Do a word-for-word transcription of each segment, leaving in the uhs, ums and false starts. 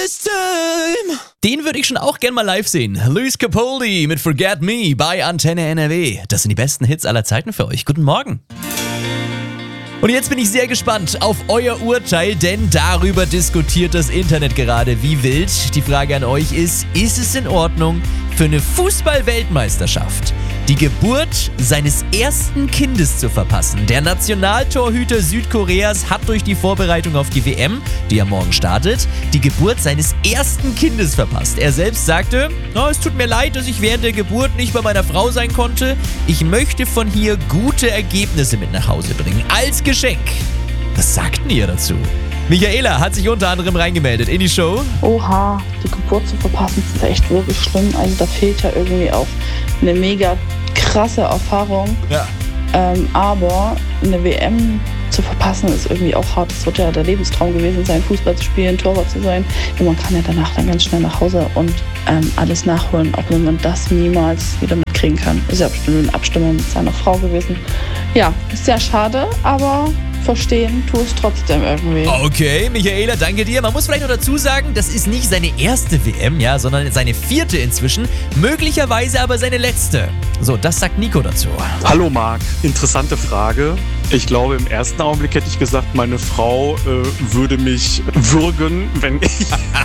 this time. Den würde ich schon auch gern mal live sehen. Luis Capaldi mit Forget Me bei Antenne N R W. Das sind die besten Hits aller Zeiten für euch. Guten Morgen. Und jetzt bin ich sehr gespannt auf euer Urteil, denn darüber diskutiert das Internet gerade wie wild. Die Frage an euch ist, ist es in Ordnung für eine Fußball-Weltmeisterschaft die Geburt seines ersten Kindes zu verpassen? Der Nationaltorhüter Südkoreas hat durch die Vorbereitung auf die W M, die ja morgen startet, die Geburt seines ersten Kindes verpasst. Er selbst sagte, oh, es tut mir leid, dass ich während der Geburt nicht bei meiner Frau sein konnte. Ich möchte von hier gute Ergebnisse mit nach Hause bringen, als Geschenk. Was sagten ihr dazu? Michaela hat sich unter anderem reingemeldet in die Show. Oha, die Geburt zu verpassen ist echt wirklich schlimm. Also da fehlt ja irgendwie auch eine mega krasse Erfahrung. Ja. Ähm, aber eine W M zu verpassen ist irgendwie auch hart. Es wird ja der Lebenstraum gewesen sein, Fußball zu spielen, Torwart zu sein. Und man kann ja danach dann ganz schnell nach Hause und ähm, alles nachholen, auch wenn man das niemals wieder mitkriegen kann. Ist ja bestimmt eine Abstimmung mit seiner Frau gewesen. Ja, ist sehr schade, aber verstehen tue es trotzdem irgendwie. Okay, Michaela, danke dir. Man muss vielleicht noch dazu sagen, das ist nicht seine erste W M, ja, sondern seine vierte inzwischen. Möglicherweise aber seine letzte. So, das sagt Nico dazu. Hallo Marc, interessante Frage. Ich glaube, im ersten Augenblick hätte ich gesagt, meine Frau äh, würde mich würgen, wenn ich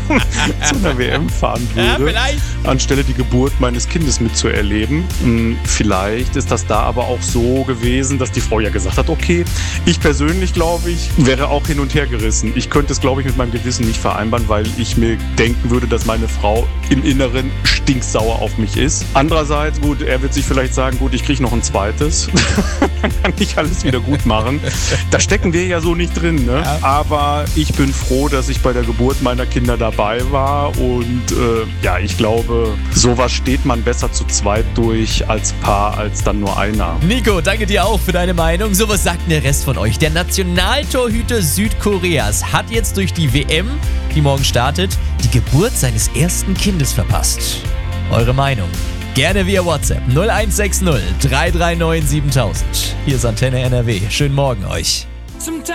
zu einer W M fahren würde, Ja, vielleicht. anstelle die Geburt meines Kindes mitzuerleben. Hm, vielleicht ist das da aber auch so gewesen, dass die Frau ja gesagt hat, okay, ich persönlich, glaube ich, wäre auch hin und her gerissen. Ich könnte es, glaube ich, mit meinem Gewissen nicht vereinbaren, weil ich mir denken würde, dass meine Frau im Inneren stinksauer auf mich ist. Andererseits, gut, er wird sich vielleicht sagen, gut, ich kriege noch ein zweites. Dann kann ich alles wieder gut machen. Da stecken wir ja so nicht drin, ne? Ja. Aber ich bin froh, dass ich bei der Geburt meiner Kinder dabei war und äh, ja, ich glaube, sowas steht man besser zu zweit durch als Paar, als dann nur einer. Nico, danke dir auch für deine Meinung. So, was sagt denn der Rest von euch? Der Nationaltorhüter Südkoreas hat jetzt durch die W M, die morgen startet, die Geburt seines ersten Kindes verpasst. Eure Meinung? Gerne via WhatsApp null eins sechs null drei drei neun siebentausend. Hier ist Antenne N R W. Schönen Morgen euch.